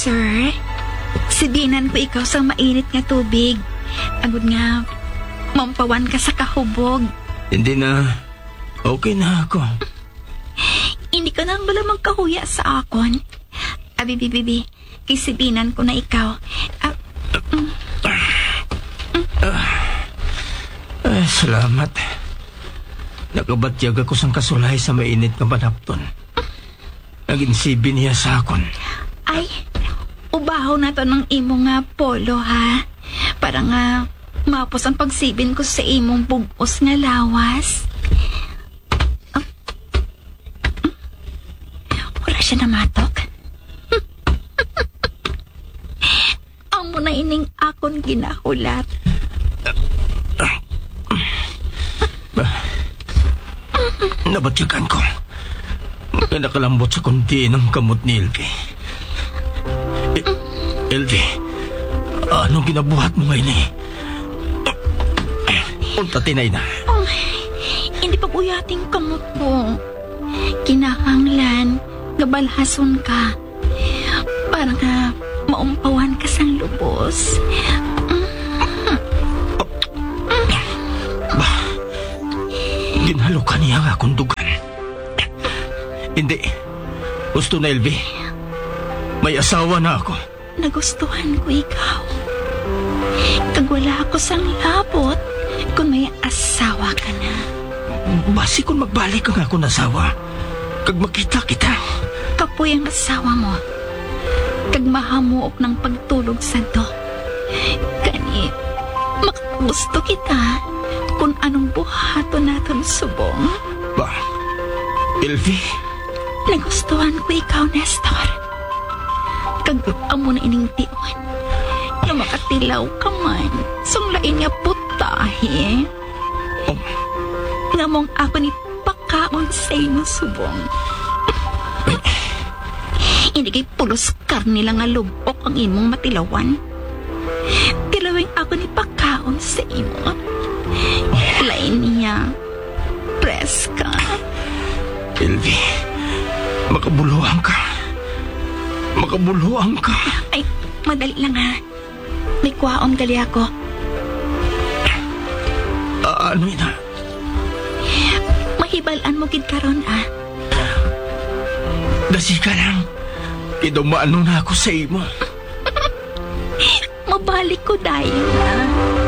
sir. Sibinan ko ikaw sa mainit nga tubig. Agud nga, mampawan ka sa kahubog. Hindi na. Okay na ako. Hindi ka nang bala magkahuya sa akon. Bibi, kisibinan ko na ikaw. Salamat. Nakabatyag ako sang kasulay sa mainit nga panapton. Naginsibi niya sa akon. Ay, ubaho na to ng imo nga polo, ha? Para nga mapos ang pagsibin ko sa imong bugos nga lawas. Wala siya namatok. Amo na ining akon ginahulat. Nabatyagan ko. Nakalambot sa kunti ng kamot ni Elvie. Elvie, anong ginabuhat mo ngayon eh? Unta tinay na. Oh, hindi pa buyating kamot mo. Kinahanglan, gabalhason ka. Para nga maumpawan ka sang lubos. Ginhalukan niya nga akong dugan. Hindi. Gusto na, Elvie. May asawa na ako. Nagustuhan ko ikaw. Kag wala ako sang labot kung may asawa ka na. Basi kung magbalik ang akong asawa. Kag makita kita. Kapoy ang asawa mo. Kag mahamuok ng pagtulog sa do. Kani, makagusto kita kung anong buhato natin subong. Ba, Elvie? Nagustuhan ko ikaw, Nestor. Kag amo na ining tiyon. Na makatilaw ka man. Sunglain nga putahe. Oh. Nga mong ako ni pakaon sa ino subong. Hindi kay pulos karni lang nga lubok ang imong matilawan. Tilawing ako ni pakaon sa imo. Lain niya. Press ka. Elvie, makabuluhan ka. Makabuluhan ka. Ay, madali lang ha. May kwaon gali ako. Ano ina? Mahibalan mo gid karon ah. Dasi ka lang. Idumaan na ako sa imo. Mabalik ko dahil na.